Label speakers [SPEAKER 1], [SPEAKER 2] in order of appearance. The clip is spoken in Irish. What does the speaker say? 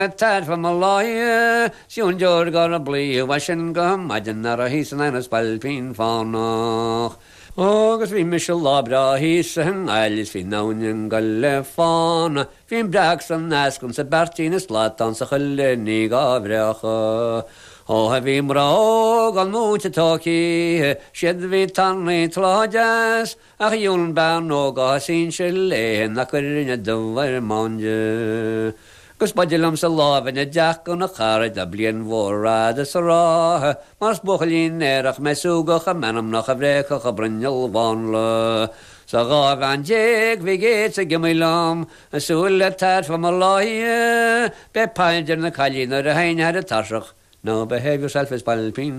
[SPEAKER 1] Tad from a lawyer, soon George got a blee, washing gum, I didn't know he's an a spalpin fawn. Agus bhí mis labra hísan eiles hí náin go le fána, hín breach san nascum sa bertínas látan sa chuile ní gábreacha. Ó ha bhí mrá gan múte tóí, siad bhí tannaí tláideas, ach dún ben ó gá sín se léhan na chuirine dumhair mánde. Gus badilam sa lábhan a deach go na charad a blian mhórráda sa rátha, mas buchalín érach mesúgach a menam nach a bhréchach a brynneal bhain le. Sa gábhan déag bhí géit a gimailam, a súil le tad fam a láie, be paidir na cailín ar a hain ar a tasach. Now behave yourself as Palpine.